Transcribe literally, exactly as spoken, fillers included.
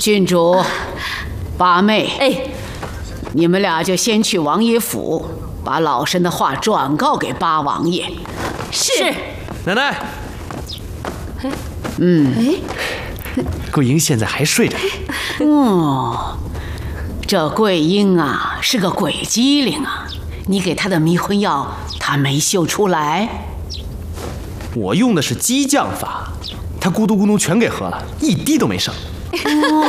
郡主，八妹， 哎， 你们俩就先去王爷府，把老身的话转告给八王爷。 是。 奶奶。 嗯。 哎， 桂英现在还睡着。 哦，这桂英啊是个鬼机灵啊！你给她的迷魂药，她没嗅出来。 我用的是激将法，她咕嘟咕嘟全给喝了，一滴都没剩。